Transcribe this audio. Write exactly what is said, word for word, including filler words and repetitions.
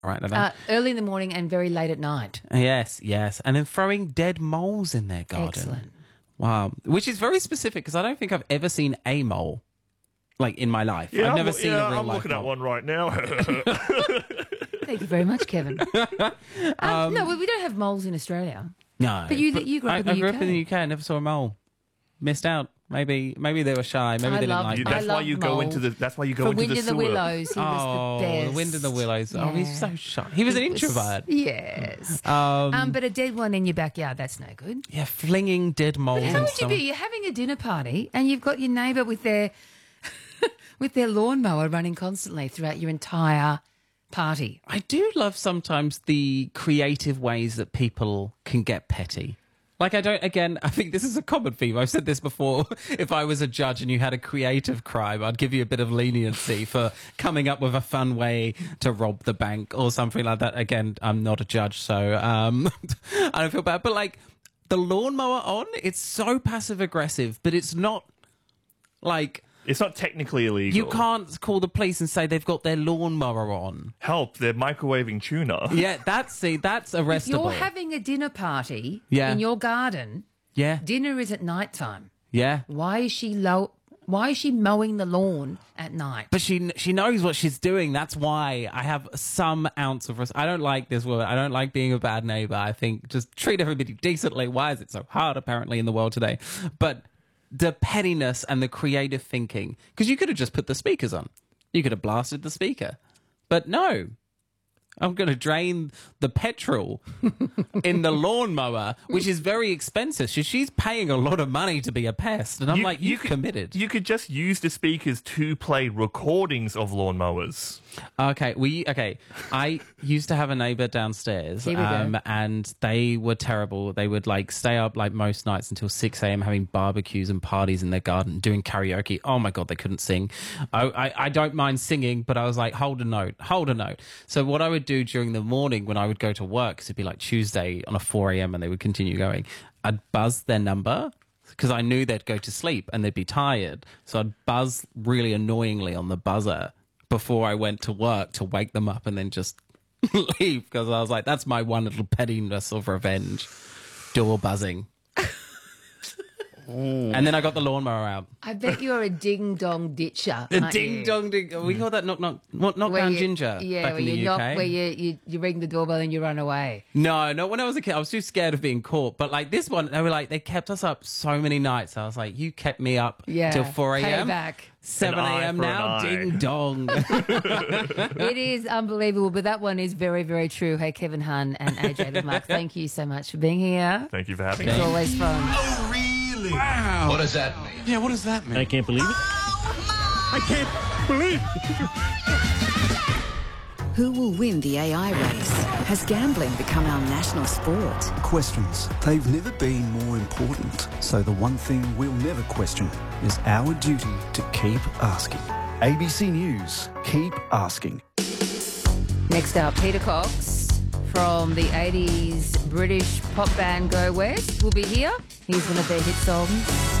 right? Uh, early in the morning and very late at night. Yes, yes. And then throwing dead moles in their garden. Excellent. Wow. Which is very specific because I don't think I've ever seen a mole, like, in my life. Yeah, I've I'm, never lo- seen yeah, a real I'm life looking at mole. one right now. Thank you very much, Kevin. um, no, we we don't have moles in Australia. No. But you- you grew up I, in the I grew U K. up in the U K. I never saw a mole. Missed out. Maybe maybe they were shy. Maybe I they didn't love- like You- me. I that's why love you go moles. into the. That's why you go For into Wind the in the sewer. Willows, he Oh, was the best. the wind in the willows. Oh, he's Yeah. so shy. He was an He was- introvert. Yes. Um, Um, but a dead one in your backyard, that's no good. yeah, flinging dead moles. But how and would you stuff. be? You're having a dinner party and you've got your neighbour with their with their lawnmower running constantly throughout your entire party. I do love sometimes the creative ways that people can get petty. Like, I don't, again, I think this is a common theme. I've said this before. If I was a judge and you had a creative crime, I'd give you a bit of leniency for coming up with a fun way to rob the bank or something like that. Again, I'm not a judge, so um, I don't feel bad. But, like, the lawnmower on, it's so passive aggressive, but it's not like... It's not technically illegal. You can't call the police and say they've got their lawnmower on. Help! They're microwaving tuna. Yeah, that's see, that's If arrestable. you're having a dinner party Yeah. in your garden, yeah, dinner is at night time. yeah. Why is she low? Why is she mowing the lawn at night? But she she knows what she's doing. That's why I have some ounce of respect. I don't like this woman. I don't like being a bad neighbor. I think just treat everybody decently. Why is it so hard, apparently, in the world today? But the pettiness and the creative thinking, because you could have just put the speakers on. You could have blasted the speaker. But no. I'm going to drain the petrol in the lawnmower, which is very expensive. So she's paying a lot of money to be a pest. And I'm You- like, you you could- committed. You could just use the speakers to play recordings of lawnmowers. Okay, we okay. I used to have a neighbor downstairs, Here we go. um, and they were terrible. They would like stay up like most nights until six a.m. having barbecues and parties in their garden, doing karaoke. Oh my god, they couldn't sing. I, I I don't mind singing, but I was like, hold a note, hold a note. So what I would do during the morning when I would go to work, 'cause it'd be like Tuesday on a four a.m. and they would continue going, I'd buzz their number. Because I knew they'd go to sleep and they'd be tired. So I'd buzz really annoyingly on the buzzer before I went to work to wake them up and then just leave. Because I was like, that's my one little pettiness of revenge. Door buzzing. And then I got the lawnmower out. I bet you're a ding dong ditcher. The aren't ding you? dong ding. We call that knock knock knock, knock Where down you- ginger Yeah, back where in the you U knock, K. where you, you you ring the doorbell and you run away. No, not when I was a kid. I was too scared of being caught. But like this one, they were like, they kept us up so many nights. I was like, you kept me up Yeah, till four a.m. payback. seven An eye a.m. for an now. eye. Ding dong. It is unbelievable, but that one is very, very true. Hey, Kevin Hunn and A J Mark, thank you so much for being here. Thank you for having It's me. always fun. Oh, really? Wow. What does that mean? Yeah, what does that mean? I can't believe it. I can't believe it. Who will win the A I race? Has gambling become our national sport? Questions. They've never been more important. So the one thing we'll never question is our duty to keep asking. A B C News. Keep asking. Next up, Peter Cox from the eighties British pop band Go West will be here. Here's one of their hit songs,